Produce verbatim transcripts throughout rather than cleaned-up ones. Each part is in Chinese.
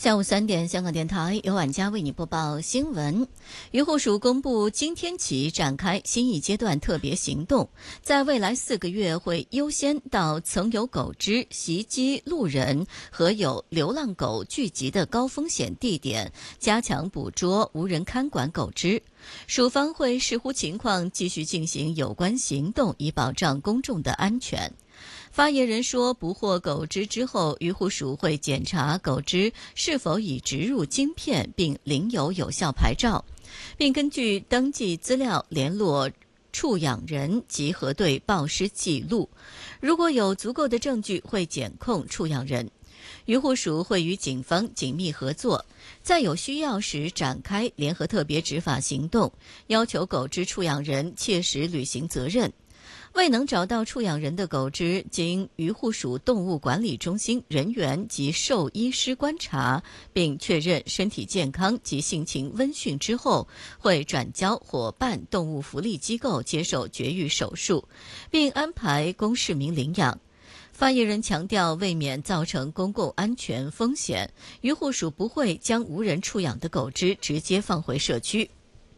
下午三点，香港电台由晚佳为你播报新闻。渔护署公布，今天起展开新一阶段特别行动，在未来四个月会优先到曾有狗只袭击路人和有流浪狗聚集的高风险地点，加强捕捉无人看管狗只。署方会视乎情况继续进行有关行动，以保障公众的安全。发言人说，捕获狗只之后，渔护署会检查狗只是否已植入晶片并领有有效牌照，并根据登记资料联络畜养人及核对报失记录。如果有足够的证据，会检控畜养人。渔护署会与警方紧密合作，在有需要时展开联合特别执法行动，要求狗只畜养人切实履行责任。未能找到畜养人的狗只，经渔护署动物管理中心人员及兽医师观察，并确认身体健康及性情温驯之后，会转交伙伴动物福利机构接受绝育手术，并安排供市民领养。发言人强调，为免造成公共安全风险，渔护署不会将无人畜养的狗只直接放回社区。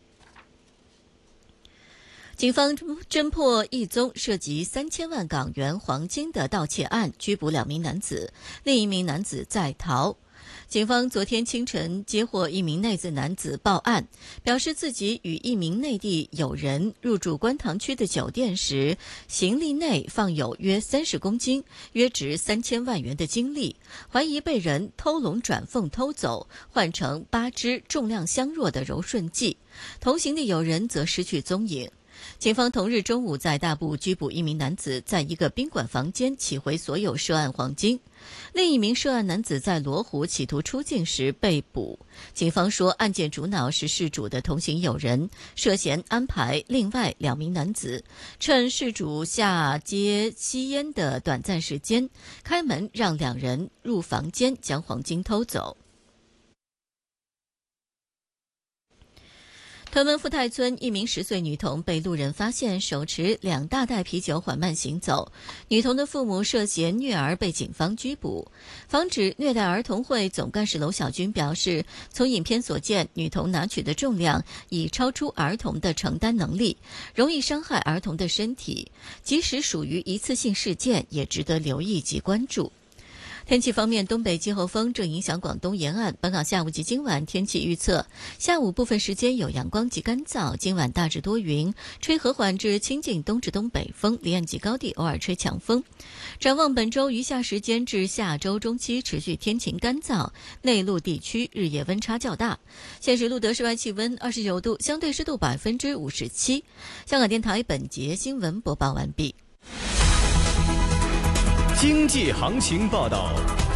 警方侦破一宗涉及三千万港元黄金的盗窃案，拘捕两名男子，另一名男子在逃。警方昨天清晨接获一名内地男子报案，表示自己与一名内地友人入住观塘区的酒店时，行李内放有约三十公斤、约值三千万元的金粒，怀疑被人偷龙转凤偷走，换成八支重量相若的柔顺剂。同行的友人则失去踪影。警方同日中午在大埔拘捕一名男子，在一个宾馆房间起回所有涉案黄金。另一名涉案男子在罗湖企图出境时被捕。警方说，案件主脑是事主的同行友人，涉嫌安排另外两名男子趁事主下街吸烟的短暂时间，开门让两人入房间将黄金偷走。屯门富泰村一名十岁女童被路人发现手持两大袋啤酒缓慢行走，女童的父母涉嫌虐儿被警方拘捕。防止虐待儿童会总干事娄小军表示，从影片所见，女童拿取的重量已超出儿童的承担能力，容易伤害儿童的身体，即使属于一次性事件，也值得留意及关注。天气方面，东北季候风正影响广东沿岸，本港下午及今晚天气预测：下午部分时间有阳光及干燥，今晚大致多云，吹和缓至清劲东至东北风，离岸及高地偶尔吹强风。展望本周余下时间至下周中期持续天晴干燥，内陆地区日夜温差较大。现时录得室外气温二十九度，相对湿度百分之五十七。香港电台本节新闻播报完毕。 经济行情报道。